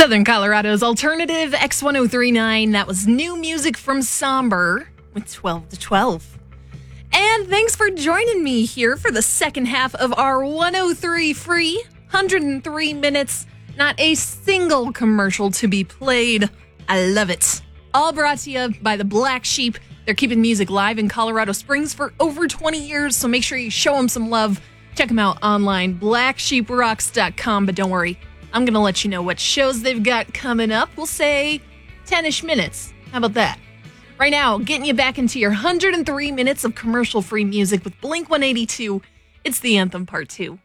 Southern Colorado's alternative X1039. That was new music from Somber with 12 to 12. And thanks for joining me here for the second half of our 103 free, 103 minutes, not a single commercial to be played. I love it. All brought to you by the Black Sheep. They're keeping music live in Colorado Springs for over 20 years, so make sure you show them some love. Check them out online, blacksheeprocks.com, but don't worry, I'm going to let you know what shows they've got coming up. We'll say 10-ish minutes. How about that? Right now, getting you back into your 103 minutes of commercial-free music with Blink-182. It's the Anthem Part 2.